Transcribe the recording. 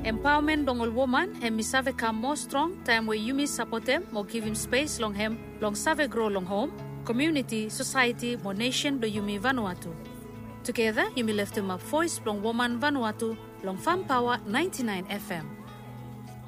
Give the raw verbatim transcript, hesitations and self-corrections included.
Empowerment dongol woman hem misave come more strong time where you support them or give him space long hem long save grow long home, community, society, more nation do Yumi Vanuatu. Together, Yumi left him a voice long woman Vanuatu long Farm Power ninety-nine F M.